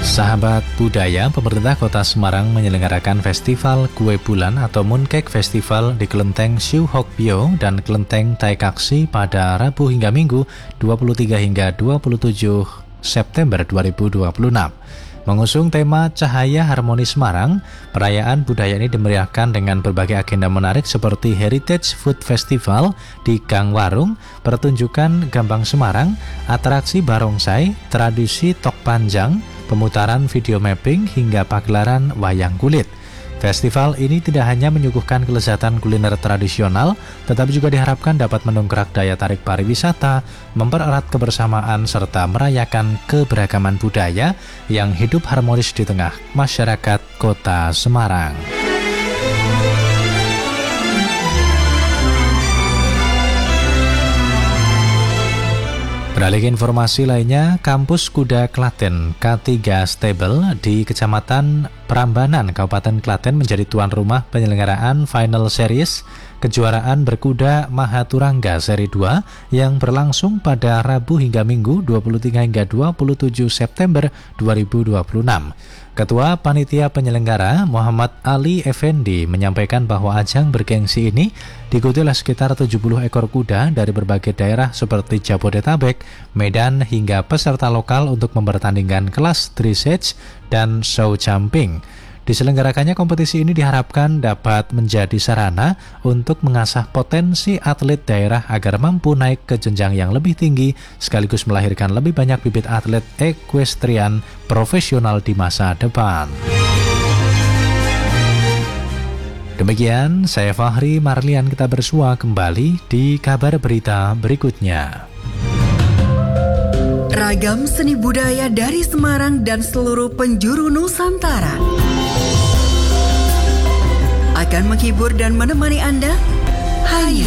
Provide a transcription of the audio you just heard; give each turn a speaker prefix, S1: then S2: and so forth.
S1: Sahabat budaya, pemerintah Kota Semarang menyelenggarakan Festival Kue Bulan atau Mooncake Festival di Kelenteng Siu Hok Pyo dan Kelenteng Taikaksi pada Rabu hingga Minggu 23 hingga 27 September 2026. Mengusung tema Cahaya Harmoni Semarang, perayaan budaya ini dimeriahkan dengan berbagai agenda menarik seperti Heritage Food Festival di Gang Warung, pertunjukan Gambang Semarang, atraksi barongsai, tradisi tok panjang, pemutaran video mapping hingga pagelaran wayang kulit. Festival ini tidak hanya menyuguhkan kelezatan kuliner tradisional, tetapi juga diharapkan dapat mendongkrak daya tarik pariwisata, mempererat kebersamaan, serta merayakan keberagaman budaya yang hidup harmonis di tengah masyarakat Kota Semarang. Beralih ke informasi lainnya, Kampus Kuda Klaten K3 Stable di Kecamatan Prambanan, Kabupaten Klaten menjadi tuan rumah penyelenggaraan Final Series Kejuaraan Berkuda Mahaturangga Seri 2 yang berlangsung pada Rabu hingga Minggu 23 hingga 27 September 2026. Ketua Panitia Penyelenggara Muhammad Ali Effendi menyampaikan bahwa ajang bergengsi ini diikuti oleh sekitar 70 ekor kuda dari berbagai daerah seperti Jabodetabek, Medan hingga peserta lokal untuk mempertandingkan kelas dressage dan show jumping. Diselenggarakannya kompetisi ini diharapkan dapat menjadi sarana untuk mengasah potensi atlet daerah agar mampu naik ke jenjang yang lebih tinggi sekaligus melahirkan lebih banyak bibit atlet equestrian profesional di masa depan. Demikian, saya Fahri Marlian, kita bersua kembali di kabar berita berikutnya.
S2: Ragam seni budaya dari Semarang dan seluruh penjuru Nusantara akan menghibur dan menemani Anda hanya